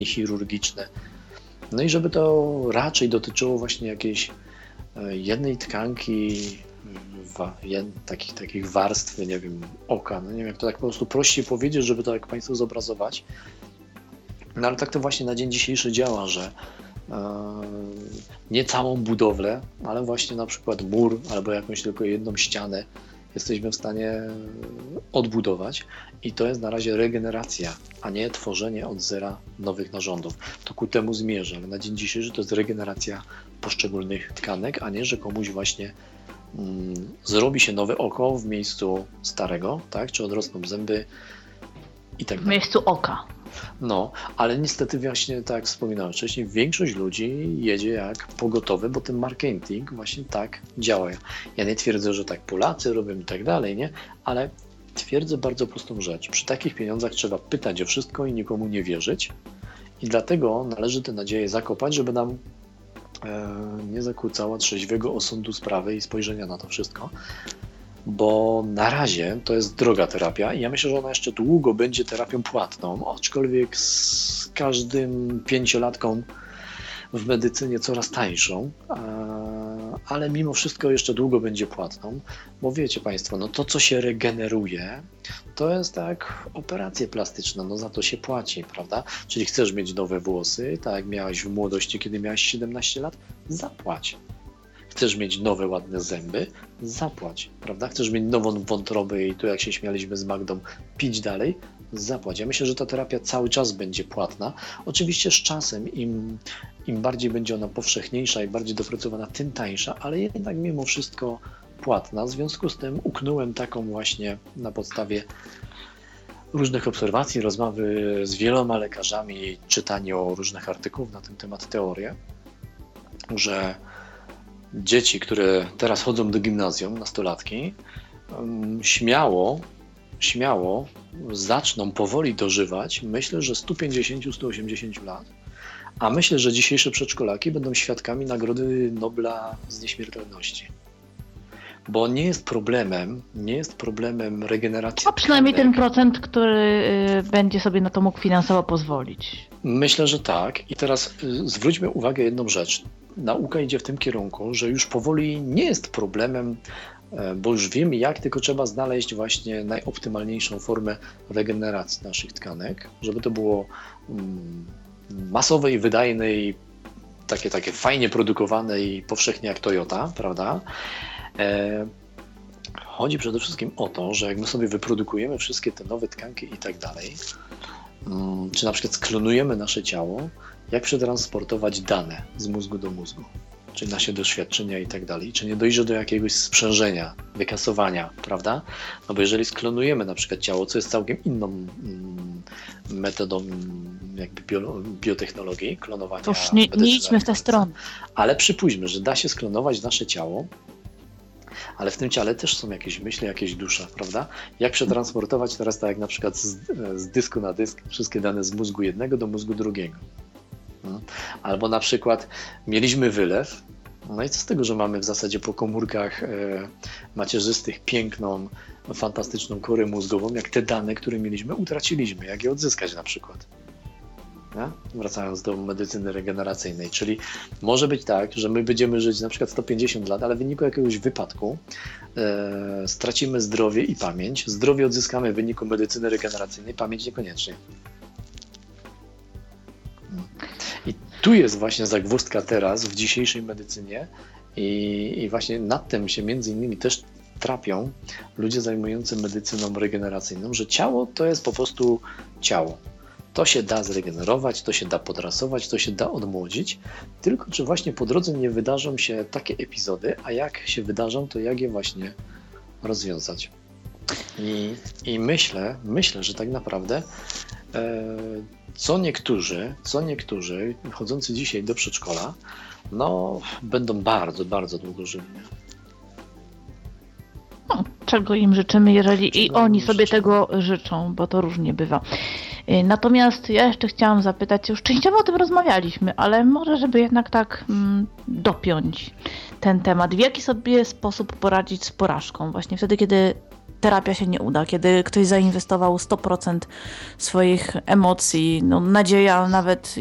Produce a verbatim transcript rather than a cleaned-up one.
chirurgiczne. No i żeby to raczej dotyczyło właśnie jakiejś jednej tkanki, wa, jed, takich, takich warstw, nie wiem, oka. No nie wiem, jak to tak po prostu prościej powiedzieć, żeby to jak Państwu zobrazować. No ale tak to właśnie na dzień dzisiejszy działa, że e, nie całą budowlę, ale właśnie na przykład mur albo jakąś tylko jedną ścianę jesteśmy w stanie odbudować i to jest na razie regeneracja, a nie tworzenie od zera nowych narządów. To ku temu zmierza, ale na dzień dzisiejszy to jest regeneracja poszczególnych tkanek, a nie, że komuś właśnie mm, zrobi się nowe oko w miejscu starego, tak? Czy odrosną zęby i tak dalej. W miejscu oka. No, ale niestety właśnie tak jak wspominałem wcześniej, większość ludzi jedzie jak pogotowe, bo ten marketing właśnie tak działa. Ja nie twierdzę, że tak Polacy robią i tak dalej, nie? Ale twierdzę bardzo prostą rzecz. Przy takich pieniądzach trzeba pytać o wszystko i nikomu nie wierzyć i dlatego należy te nadzieje zakopać, żeby nam e, nie zakłócała trzeźwego osądu sprawy i spojrzenia na to wszystko. Bo na razie to jest droga terapia i ja myślę, że ona jeszcze długo będzie terapią płatną, aczkolwiek z każdym pięciolatką w medycynie coraz tańszą, ale mimo wszystko jeszcze długo będzie płatną, bo wiecie Państwo, no to co się regeneruje, to jest tak operacje plastyczne, no za to się płaci, prawda? Czyli chcesz mieć nowe włosy, tak jak miałeś w młodości, kiedy miałeś siedemnaście lat, zapłać. Chcesz mieć nowe, ładne zęby? Zapłać, prawda? Chcesz mieć nową wątrobę i tu jak się śmialiśmy z Magdą, pić dalej? Zapłać. Ja myślę, że ta terapia cały czas będzie płatna. Oczywiście z czasem im, im bardziej będzie ona powszechniejsza i bardziej dopracowana, tym tańsza, ale jednak mimo wszystko płatna. W związku z tym uknąłem taką właśnie na podstawie różnych obserwacji, rozmowy z wieloma lekarzami, czytanie o różnych artykułów na ten temat, teorię, że dzieci, które teraz chodzą do gimnazjum, nastolatki, śmiało, śmiało zaczną powoli dożywać, myślę, że sto pięćdziesiąt do stu osiemdziesięciu lat, a myślę, że dzisiejsze przedszkolaki będą świadkami Nagrody Nobla z nieśmiertelności. Bo nie jest problemem, nie jest problemem regeneracji. A przynajmniej tkanek. ten procent, który będzie sobie na to mógł finansowo pozwolić. Myślę, że tak. I teraz zwróćmy uwagę jedną rzecz. Nauka idzie w tym kierunku, że już powoli nie jest problemem, bo już wiemy jak, tylko trzeba znaleźć właśnie najoptymalniejszą formę regeneracji naszych tkanek, żeby to było masowe i wydajne i takie, takie fajnie produkowane i powszechnie jak Toyota, prawda? Chodzi przede wszystkim o to, że jak my sobie wyprodukujemy wszystkie te nowe tkanki i tak dalej, czy na przykład sklonujemy nasze ciało, jak przetransportować dane z mózgu do mózgu, czyli nasze doświadczenia i tak dalej, czy nie dojdzie do jakiegoś sprzężenia, wykasowania, prawda? No bo jeżeli sklonujemy na przykład ciało, co jest całkiem inną mm, metodą jakby bio, biotechnologii, klonowania. To już nie, nie idźmy w tę stronę. Ale przypuśćmy, że da się sklonować nasze ciało, ale w tym ciele też są jakieś myśli, jakieś dusza, prawda? Jak przetransportować teraz tak jak na przykład z, z dysku na dysk wszystkie dane z mózgu jednego do mózgu drugiego. Albo na przykład mieliśmy wylew, no i co z tego, że mamy w zasadzie po komórkach e, macierzystych piękną, fantastyczną korę mózgową, jak te dane, które mieliśmy, utraciliśmy, jak je odzyskać na przykład. Nie? Wracając do medycyny regeneracyjnej, czyli może być tak, że my będziemy żyć na przykład sto pięćdziesiąt lat, ale w wyniku jakiegoś wypadku e, stracimy zdrowie i pamięć. Zdrowie odzyskamy w wyniku medycyny regeneracyjnej, pamięć niekoniecznie. I tu jest właśnie zagwozdka teraz w dzisiejszej medycynie i, i właśnie nad tym się między innymi też trapią ludzie zajmujący medycyną regeneracyjną, że ciało to jest po prostu ciało. To się da zregenerować, to się da podrasować, to się da odmłodzić, tylko czy właśnie po drodze nie wydarzą się takie epizody, a jak się wydarzą, to jak je właśnie rozwiązać. I, i myślę, myślę, że tak naprawdę e, co niektórzy, co niektórzy chodzący dzisiaj do przedszkola, no będą bardzo, bardzo długo żyli. No, czego im życzymy, jeżeli Czego i oni im sobie życzymy. tego życzą, bo to różnie bywa. Natomiast ja jeszcze chciałam zapytać, już częściowo o tym rozmawialiśmy, ale może żeby jednak tak mm, dopiąć ten temat. W jaki sobie sposób poradzić z porażką? Właśnie wtedy, kiedy terapia się nie uda, kiedy ktoś zainwestował sto procent swoich emocji, no, nadzieja nawet